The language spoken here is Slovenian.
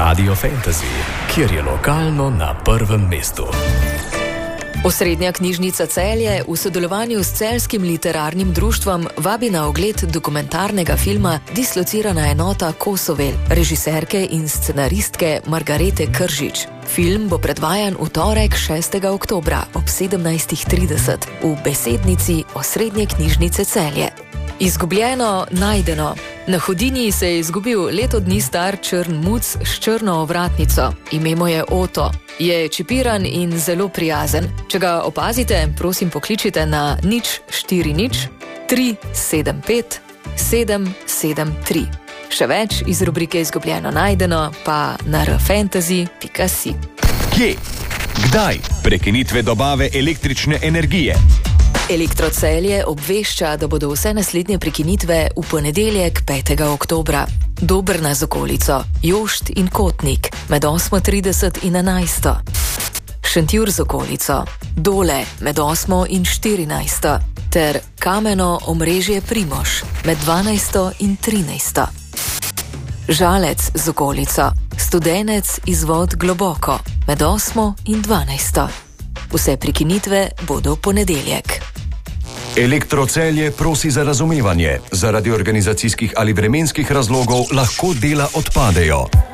Radio Fantasy, kjer je lokalno na prvem mestu. Osrednja knjižnica Celje v sodelovanju s Celjskim literarnim društvom vabi na ogled dokumentarnega filma Dislocirana enota Kosovel, režiserke in scenaristke Margarete Kržič. Film bo predvajan v torek 6. oktobra ob 17:30 v besednici Osrednje knjižnice Celje. Izgubljeno, najdeno. Na Hudinji se je izgubil leto dni star črn muc s črno ovratnico. Ime mu je Oto. Je čipiran in zelo prijazen. Če ga opazite, prosim pokličite na 040 375 773. Še več iz rubrike Izgubljeno najdeno pa na rfantasy.si. Kje? Kdaj? Prekinitve dobave električne energije. Elektrocelje obvešča, da bodo vse naslednje prekinitve v ponedeljek 5. oktobra. Dobrna z okolico, Jošt in Kotnik med 8:30 in 11. Šentjur z okolico, Dole med 8 in 14. ter Kameno omrežje Primož med 12 in 13. Žalec z okolico, Studenec izvod Globoko med 8 in 12. Vse prekinitve bodo v ponedeljek. Elektrocelje prosi za razumevanje. Zaradi organizacijskih ali vremenskih razlogov lahko dela odpadejo.